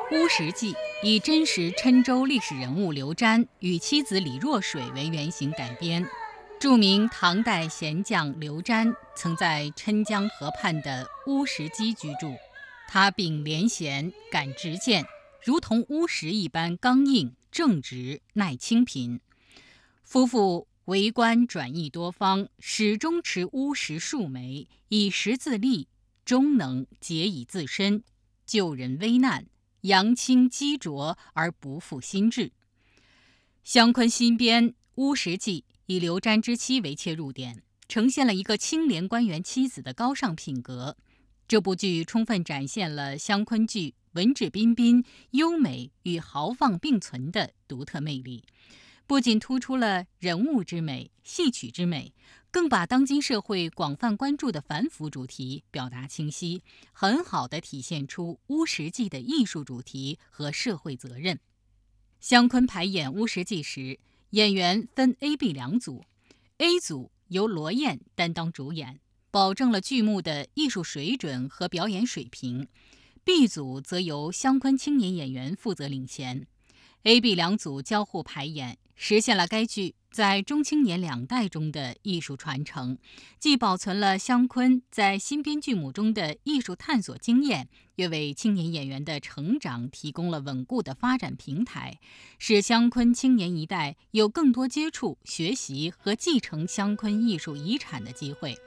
乌石记》以真实郴州历史人物刘瞻与妻子李若水为原型改编。著名唐代贤将刘瞻曾在郴江河畔的乌石矶居住，他秉廉贤，敢直谏，如同乌石一般刚硬正直，耐清贫。夫妇为官转移多方，始终持乌石数枚，以石自立，终能节以自身，救人危难，扬清积浊而不负心志。湘昆新编《乌石记》以刘瞻之妻为切入点，呈现了一个清廉官员妻子的高尚品格。这部剧充分展现了湘昆剧文质彬彬、优美与豪放并存的独特魅力，不仅突出了人物之美、戏曲之美，更把当今社会广泛关注的反腐主题表达清晰，很好地体现出乌石记的艺术主题和社会责任。湘昆排演乌石记时，演员分 A、B 两组， A 组由罗燕担当主演，保证了剧目的艺术水准和表演水平。 B 组则由湘昆青年演员负责领衔。 A、B 两组交互排演，实现了该剧在中青年两代中的艺术传承，既保存了湘昆在新编剧目中的艺术探索经验，也为青年演员的成长提供了稳固的发展平台，使湘昆青年一代有更多接触、学习和继承湘昆艺术遗产的机会。